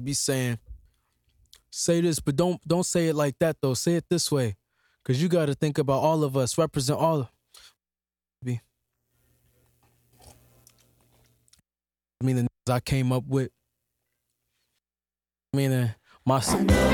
be saying, say this, but don't say it like that though. Say it this way. Cause you gotta think about all of us, represent all be. I mean the niggas I came up with. I mean my